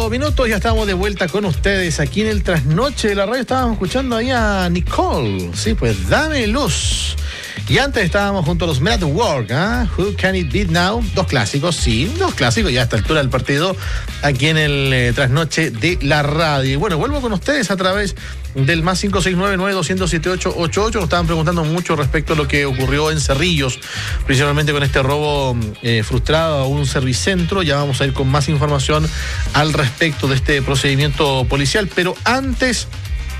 32 minutos, ya estamos de vuelta con ustedes aquí en el Trasnoche de la Radio. Estábamos escuchando ahí a Nicole, sí, pues Dame Luz. Y antes estábamos junto a los Men at Work, Who Can It Be Now? Dos clásicos ya a esta altura del partido, aquí en el Trasnoche de la Radio. Y bueno, vuelvo con ustedes a través del más 569-9207-888. Nos estaban preguntando mucho respecto a lo que ocurrió en Cerrillos, principalmente con este robo frustrado a un servicentro. Ya vamos a ir con más información al respecto de este procedimiento policial, pero antes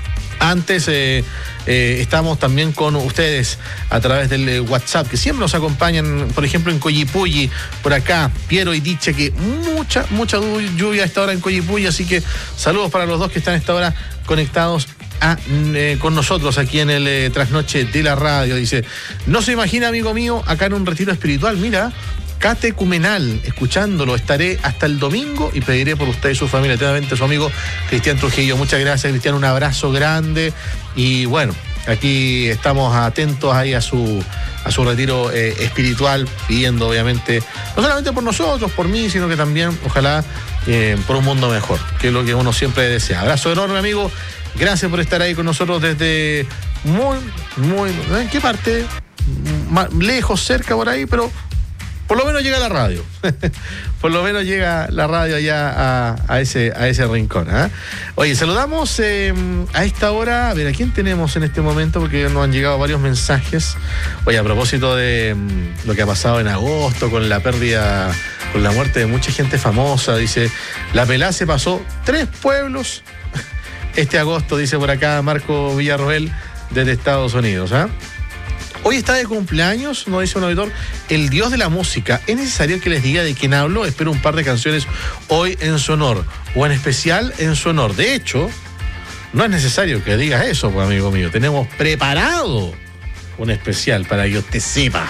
estamos también con ustedes a través del WhatsApp, que siempre nos acompañan, por ejemplo, en Coyipulli, por acá, Piero y Dicha, que mucha lluvia a esta hora en Coyipulli, así que saludos para los dos que están a esta hora conectados con nosotros aquí en el Trasnoche de la Radio. Dice, no se imagina, amigo mío, acá en un retiro espiritual, mira, catecumenal, escuchándolo, estaré hasta el domingo y pediré por usted y su familia. Atentamente, su amigo Cristian Trujillo. Muchas gracias, Cristian, un abrazo grande y bueno, aquí estamos atentos ahí a su retiro espiritual, pidiendo obviamente, no solamente por nosotros, por mí, sino que también, ojalá, por un mundo mejor, que es lo que uno siempre desea. Abrazo enorme, amigo, gracias por estar ahí con nosotros desde muy, ¿en qué parte? Lejos, cerca, por ahí, pero por lo menos llega la radio. Por lo menos llega la radio allá a ese rincón. Oye, saludamos a esta hora. A ver, ¿a quién tenemos en este momento? Porque nos han llegado varios mensajes. Oye, a propósito de lo que ha pasado en agosto, con la pérdida, con la muerte de mucha gente famosa. Dice, la pelá se pasó 3 pueblos este agosto, dice por acá Marco Villarroel desde Estados Unidos. Hoy está de cumpleaños, nos dice un auditor, el dios de la música. ¿Es necesario que les diga de quién hablo? Espero un par de canciones hoy en su honor, o en especial en su honor. De hecho, no es necesario que digas eso, pues, amigo mío. Tenemos preparado un especial para que usted sepa.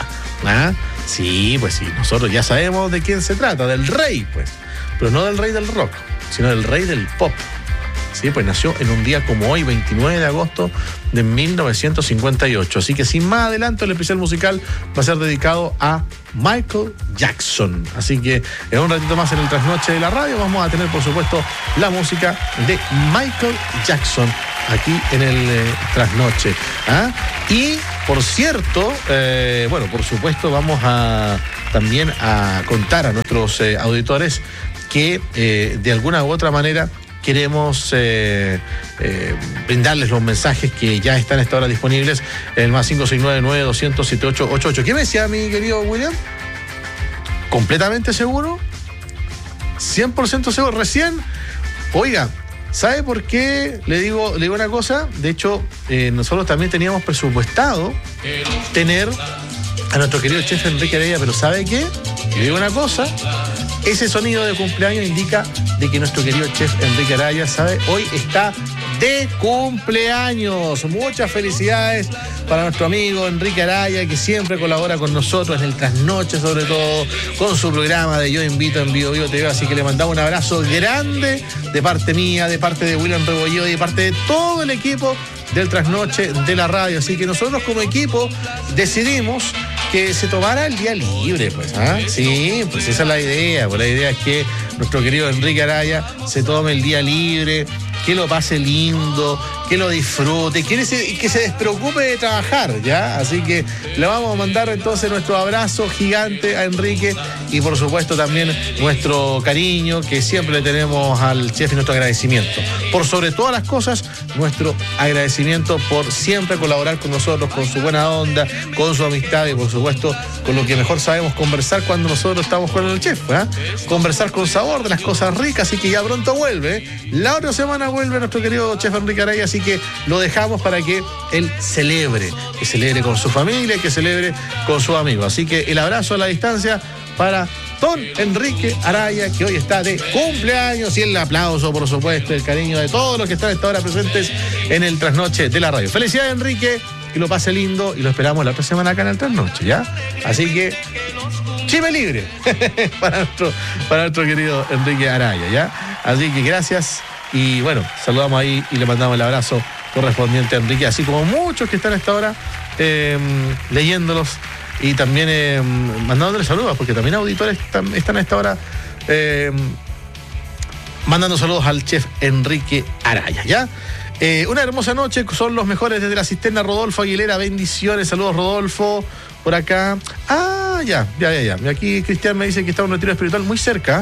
Sí, pues sí, nosotros ya sabemos de quién se trata, del rey, pues. Pero no del rey del rock, sino del rey del pop. Sí, pues nació en un día como hoy, 29 de agosto de 1958. Así que sin más adelanto, el especial musical va a ser dedicado a Michael Jackson. Así que en un ratito más en el Trasnoche de la Radio vamos a tener, por supuesto, la música de Michael Jackson aquí en el Trasnoche. Y, por cierto, por supuesto, vamos también a contar a nuestros auditores que de alguna u otra manera queremos brindarles los mensajes que ya están a esta hora disponibles en el más 569-9207-888. ¿Qué me decía mi querido William? ¿Completamente seguro? ¿100% seguro? Recién, oiga, ¿sabe por qué le digo una cosa? De hecho, nosotros también teníamos presupuestado tener a nuestro querido chef Enrique Araya, pero ¿sabe qué? Le digo una cosa, ese sonido de cumpleaños indica de que nuestro querido chef Enrique Araya, ¿sabe? Hoy está de cumpleaños. Muchas felicidades para nuestro amigo Enrique Araya, que siempre colabora con nosotros en el Trasnoche, sobre todo con su programa de Yo Invito en Vivo TV. Así que le mandamos un abrazo grande de parte mía, de parte de William Rebolledo y de parte de todo el equipo del Trasnoche de la Radio. Así que nosotros como equipo decidimos que se tomara el día libre, pues. Sí, pues esa es la idea. Pues la idea es que nuestro querido Enrique Araya se tome el día libre, que lo pase lindo, que lo disfrute, que se despreocupe de trabajar, ¿ya? Así que le vamos a mandar entonces nuestro abrazo gigante a Enrique y por supuesto también nuestro cariño que siempre le tenemos al chef y nuestro agradecimiento. Por sobre todas las cosas, nuestro agradecimiento por siempre colaborar con nosotros, con su buena onda, con su amistad y por supuesto con lo que mejor sabemos conversar cuando nosotros estamos con el chef, conversar con sabor de las cosas ricas. Así que ya pronto vuelve, la otra semana vuelve nuestro querido chef Enrique Araya, así que lo dejamos para que él celebre, que celebre con su familia, que celebre con sus amigos. Así que el abrazo a la distancia para don Enrique Araya, que hoy está de cumpleaños, y el aplauso, por supuesto, el cariño de todos los que están a esta hora presentes en el Trasnoche de la Radio. Felicidades, Enrique, que lo pase lindo y lo esperamos la otra semana acá en el Trasnoche, ¿ya? Así que chive libre para nuestro querido Enrique Araya, ¿ya? Así que gracias y bueno, saludamos ahí y le mandamos el abrazo correspondiente a Enrique, así como muchos que están a esta hora leyéndolos y también mandándoles saludos, porque también auditores están a esta hora mandando saludos al chef Enrique Araya, ¿ya? Una hermosa noche, son los mejores desde la cisterna, Rodolfo Aguilera, bendiciones, saludos Rodolfo, por acá. Ya. Aquí Cristian me dice que está un retiro espiritual muy cerca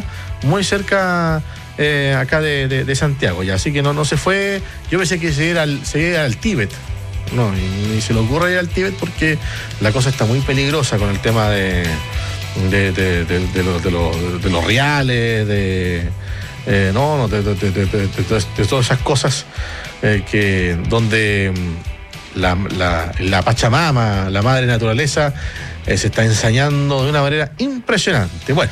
acá de Santiago, ya, así que no se fue. Yo pensé que se iba al Tíbet. No, ni se le ocurre ir al Tíbet porque la cosa está muy peligrosa con el tema de los reales, de todas esas cosas donde la Pachamama, la madre naturaleza, se está ensañando de una manera impresionante. Bueno,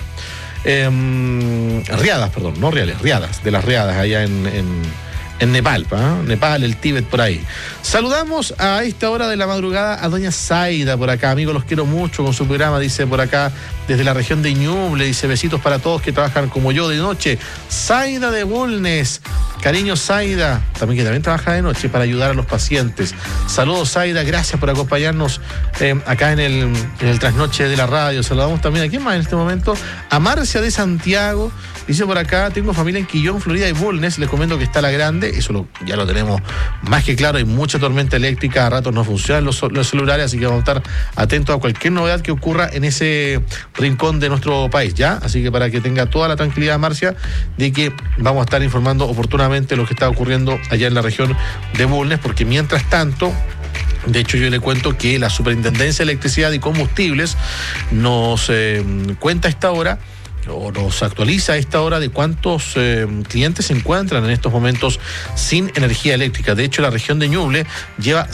riadas, perdón, no reales, riadas, de las riadas allá en Nepal, Nepal, el Tíbet, por ahí. Saludamos a esta hora de la madrugada a doña Zaida por acá. Amigos, los quiero mucho con su programa, dice por acá, desde la región de Ñuble, dice besitos para todos que trabajan como yo de noche. Zaida de Bulnes, cariño Zaida, que también trabaja de noche para ayudar a los pacientes. Saludos Zaida, gracias por acompañarnos acá en el trasnoche de la radio. Saludamos también a quién más en este momento, a Marcia de Santiago. Dice por acá, tengo familia en Quillón, Florida y Bulnes, les comento que está la grande, eso ya lo tenemos más que claro, hay mucha tormenta eléctrica, a ratos no funcionan los celulares, así que vamos a estar atentos a cualquier novedad que ocurra en ese rincón de nuestro país, ¿ya? Así que para que tenga toda la tranquilidad, Marcia, de que vamos a estar informando oportunamente lo que está ocurriendo allá en la región de Bulnes, porque mientras tanto, de hecho, yo le cuento que la Superintendencia de Electricidad y Combustibles nos cuenta a esta hora, o nos actualiza a esta hora, de cuántos clientes se encuentran en estos momentos sin energía eléctrica. De hecho, la región de Ñuble lleva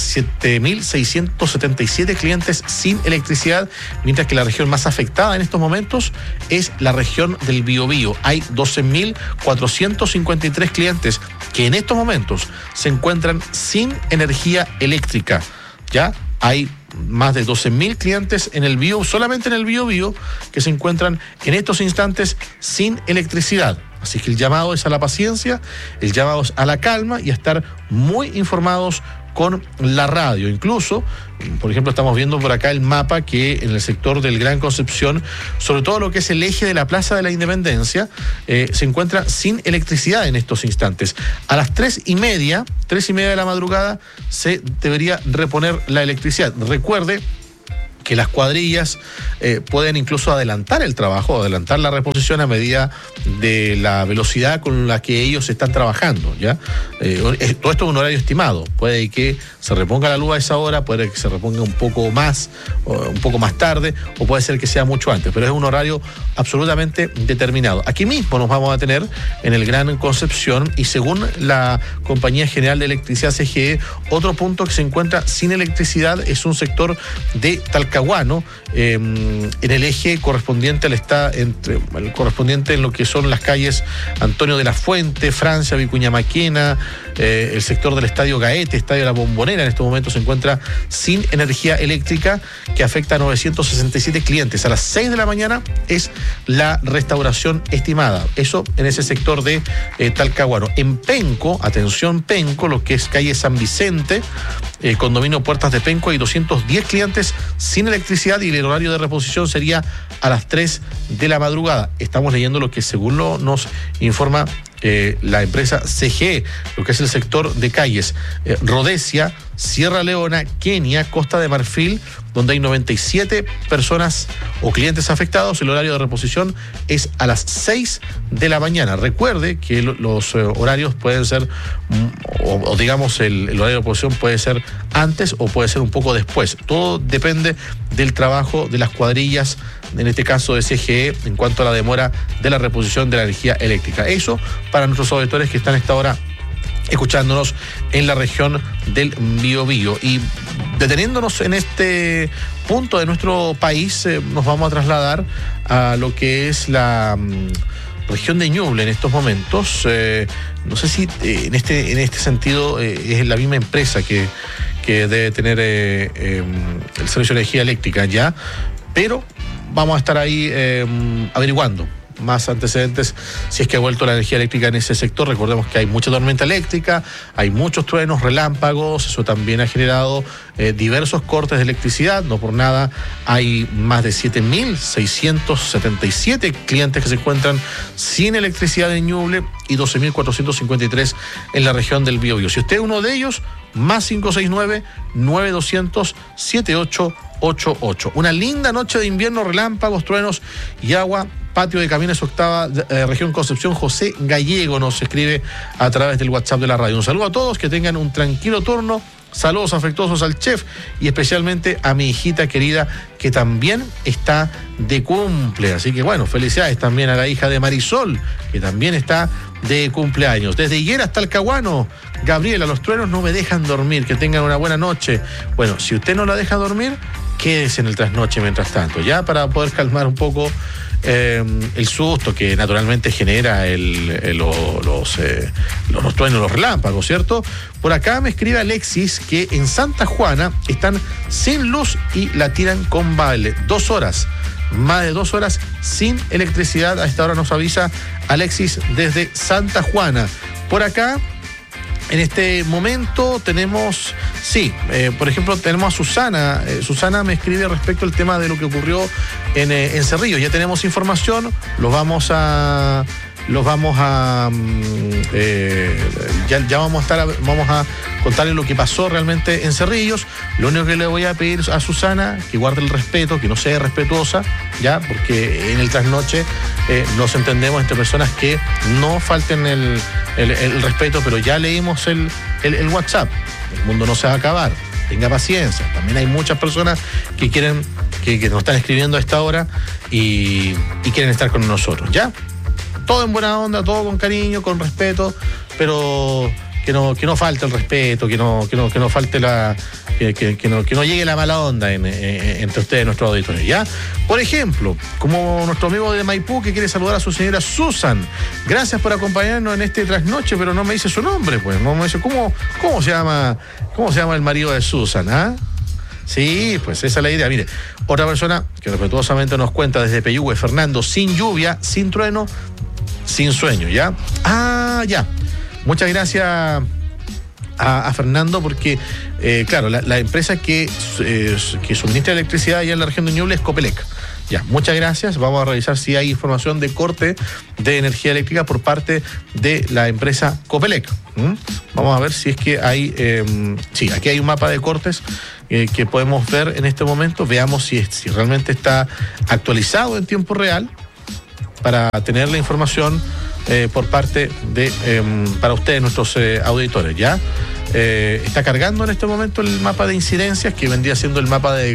7.677 clientes sin electricidad, mientras que la región más afectada en estos momentos es la región del Biobío. Hay 12.453 clientes que en estos momentos se encuentran sin energía eléctrica. Ya hay más de 12.000 clientes en el Bío, solamente en el Biobío, que se encuentran en estos instantes sin electricidad. Así que el llamado es a la paciencia, el llamado es a la calma y a estar muy informados con la radio. Incluso, por ejemplo, estamos viendo por acá el mapa que en el sector del Gran Concepción, sobre todo lo que es el eje de la Plaza de la Independencia, se encuentra sin electricidad en estos instantes. A las 3:30 de la madrugada se debería reponer la electricidad. Recuerde que las cuadrillas pueden incluso adelantar el trabajo, adelantar la reposición a medida de la velocidad con la que ellos están trabajando, ¿ya? Todo esto es un horario estimado. Puede que se reponga la luz a esa hora, puede que se reponga un poco más tarde, o puede ser que sea mucho antes, pero es un horario absolutamente determinado. Aquí mismo nos vamos a tener en el Gran Concepción, y según la Compañía General de Electricidad CGE, otro punto que se encuentra sin electricidad es un sector de Talcahuano, en el eje correspondiente correspondiente en lo que son las calles Antonio de la Fuente, Francia, Vicuña Maquena, el sector del Estadio Gaete, Estadio La Bombonera. En estos momentos se encuentra sin energía eléctrica, que afecta a 967 clientes. A las 6 de la mañana es la restauración estimada. Eso en ese sector de Talcahuano. En Penco, atención Penco, lo que es calle San Vicente, condominio Puertas de Penco, hay 210 clientes sin electricidad y el horario de reposición sería a las 3 de la madrugada. Estamos leyendo lo que según nos informa la empresa CGE, lo que es el sector de calles Rhodesia, Sierra Leona, Kenia, Costa de Marfil, donde hay 97 personas o clientes afectados. El horario de reposición es a las 6 de la mañana. Recuerde que los horarios pueden ser, o digamos, el horario de reposición puede ser antes o puede ser un poco después. Todo depende del trabajo de las cuadrillas, en este caso de CGE, en cuanto a la demora de la reposición de la energía eléctrica. Eso para nuestros auditores que están a esta hora escuchándonos en la región del Biobío. Y deteniéndonos en este punto de nuestro país, nos vamos a trasladar a lo que es la región de Ñuble en estos momentos. No sé si en este sentido es la misma empresa que debe tener el servicio de energía eléctrica ya, pero vamos a estar ahí averiguando más antecedentes si es que ha vuelto la energía eléctrica en ese sector. Recordemos que hay mucha tormenta eléctrica, hay muchos truenos, relámpagos, eso también ha generado diversos cortes de electricidad. No por nada hay más de 7.677 clientes que se encuentran sin electricidad en Ñuble y 12.453 en la región del Biobío. Si usted es uno de ellos, más 569-9200-7888. Una linda noche de invierno, relámpagos, truenos y agua. Patio de Camiones Octava, región Concepción. José Gallego nos escribe a través del WhatsApp de la radio. Un saludo a todos, que tengan un tranquilo turno. Saludos afectuosos al chef y especialmente a mi hijita querida, que también está de cumple. Así que bueno, felicidades también a la hija de Marisol, que también está de cumpleaños. Desde Higuera hasta Talcahuano, Gabriela, los truenos no me dejan dormir, que tengan una buena noche. Bueno, si usted no la deja dormir, quédese en el trasnoche mientras tanto, ya, para poder calmar un poco el susto que naturalmente genera los truenos, los relámpagos, ¿cierto? Por acá me escribe Alexis que en Santa Juana están sin luz y la tiran con baile. 2 horas, más de 2 horas sin electricidad. A esta hora nos avisa Alexis desde Santa Juana. Por acá, en este momento tenemos, por ejemplo, tenemos a Susana. Susana me escribe respecto al tema de lo que ocurrió en Cerrillos. Ya tenemos información, vamos a contarle lo que pasó realmente en Cerrillos. Lo único que le voy a pedir a Susana, que guarde el respeto, que no sea irrespetuosa, ya, porque en el trasnoche nos entendemos entre personas que no falten el respeto, pero ya leímos el WhatsApp. El mundo no se va a acabar, tenga paciencia. También hay muchas personas que quieren, que nos están escribiendo a esta hora y quieren estar con nosotros, ¿ya? Todo en buena onda, todo con cariño, con respeto, pero que no falte el respeto, que no falte que no llegue la mala onda entre ustedes, nuestros auditores, ¿ya? Por ejemplo, como nuestro amigo de Maipú, que quiere saludar a su señora Susan. Gracias por acompañarnos en este trasnoche, pero no me dice su nombre, pues. No me dice cómo se llama el marido de Susan, ¿ah? Sí, pues esa es la idea. Mire, otra persona que respetuosamente nos cuenta desde Peyúgue, Fernando, sin lluvia, sin trueno, sin sueño, ¿ya? Ya. Muchas gracias a Fernando, porque, claro, la empresa que suministra electricidad allá en la región de Ñuble es Copelec. Ya, muchas gracias. Vamos a revisar si hay información de corte de energía eléctrica por parte de la empresa Copelec. Vamos a ver si es que hay... sí, aquí hay un mapa de cortes que podemos ver en este momento. Veamos si realmente está actualizado en tiempo real, para tener la información por parte de para ustedes, nuestros auditores, ¿ya? Está cargando en este momento el mapa de incidencias, que vendría siendo el mapa de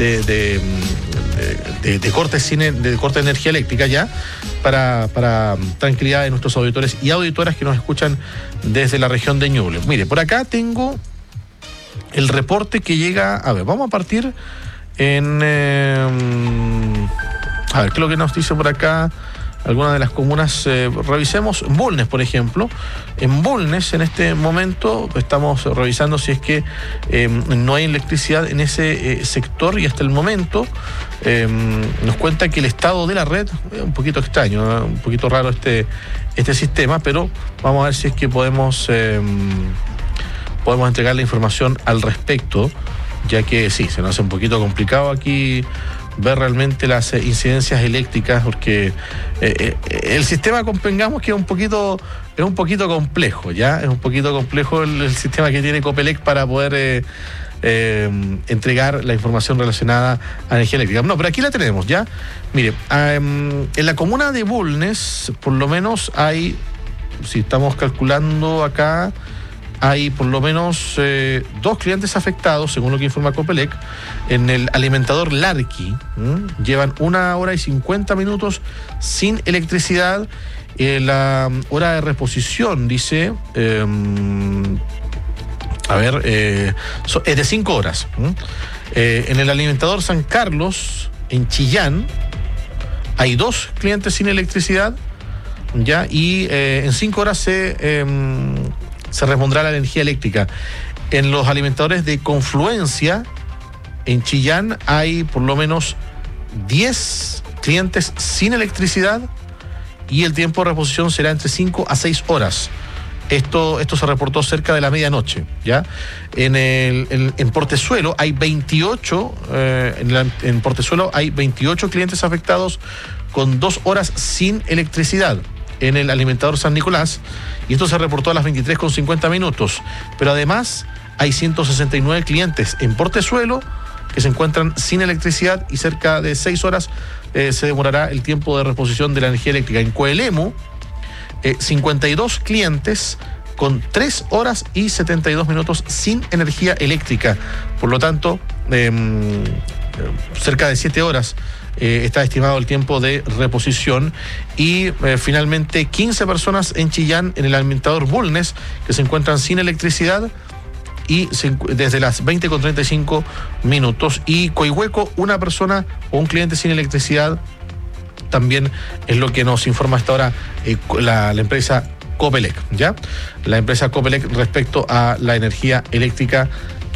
corte de energía eléctrica, ya, para tranquilidad de nuestros auditores y auditoras que nos escuchan desde la región de Ñuble. Mire, por acá tengo el reporte que llega. A ver, vamos a partir en... a ver, ¿qué es lo que nos dice por acá? Algunas de las comunas, revisemos. Bulnes, por ejemplo. En Bulnes, en este momento, estamos revisando si es que no hay electricidad en ese sector, y hasta el momento nos cuenta que el estado de la red es un poquito extraño, un poquito raro este sistema, pero vamos a ver si es que podemos entregar la información al respecto, ya que sí, se nos hace un poquito complicado aquí ver realmente las incidencias eléctricas, porque el sistema, convengamos que es un poquito complejo, ¿ya? Es un poquito complejo el sistema que tiene Copelec para poder entregar la información relacionada a energía eléctrica. No, pero aquí la tenemos, ¿ya? Mire, en la comuna de Bulnes, por lo menos hay, si estamos calculando acá, hay por lo menos 2 clientes afectados, según lo que informa Copelec, en el alimentador Larqui. Llevan 1 hora y 50 minutos sin electricidad. La hora de reposición, dice, es de 5 horas. En el alimentador San Carlos, en Chillán, hay 2 clientes sin electricidad, ya, y en 5 horas se repondrá la energía eléctrica. En los alimentadores de Confluencia, en Chillán, hay por lo menos 10 clientes sin electricidad, y el tiempo de reposición será entre 5 a 6 horas. Esto se reportó cerca de la medianoche, ¿ya? En Portezuelo hay 28, en Portezuelo hay 28 clientes afectados con 2 horas sin electricidad en el alimentador San Nicolás, y esto se reportó a las 23:50. Pero además hay 169 clientes en Portezuelo que se encuentran sin electricidad, y cerca de 6 horas se demorará el tiempo de reposición de la energía eléctrica. En Coelemu, 52 clientes con 3 horas y 72 minutos sin energía eléctrica. Por lo tanto, cerca de 7 horas está estimado el tiempo de reposición. Y finalmente 15 personas en Chillán, en el alimentador Bulnes, que se encuentran sin electricidad y desde las 20:35. Y Coihueco, una persona o un cliente sin electricidad. También es lo que nos informa hasta ahora la empresa Copelec, ¿ya? La empresa Copelec respecto a la energía eléctrica,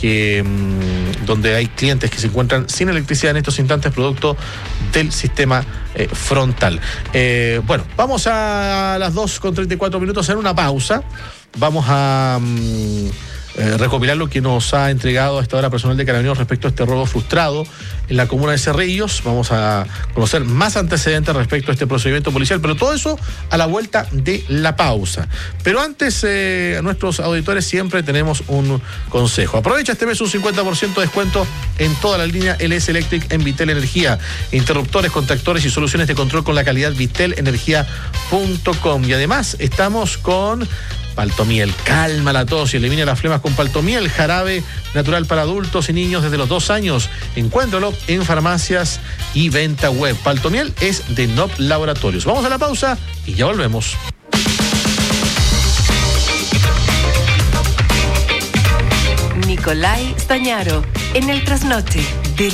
donde hay clientes que se encuentran sin electricidad en estos instantes producto del sistema frontal. Bueno, vamos a las 2:34 a hacer una pausa. Vamos a recopilar lo que nos ha entregado a esta hora personal de Carabineros respecto a este robo frustrado en la comuna de Cerrillos. Vamos a conocer más antecedentes respecto a este procedimiento policial, pero todo eso a la vuelta de la pausa. Pero antes, a nuestros auditores siempre tenemos un consejo. Aprovecha este mes un 50% de descuento en toda la línea LS Electric en Vitel Energía. Interruptores, contactores y soluciones de control con la calidad vitelenergia.com. Y además estamos con Paltomiel. Calma la tos y elimina las flemas con Paltomiel, jarabe natural para adultos y niños desde los 2 años. Encuéntralo en farmacias y venta web. Paltomiel es de NOP Laboratorios. Vamos a la pausa y ya volvemos. Nicolai Stañaro, en el trasnoche.